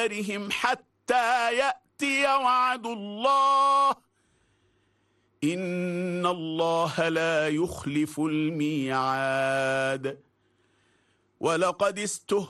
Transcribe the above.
دارهم حتى يأتي وعد الله إن الله لا يخلف الميعاد ولقد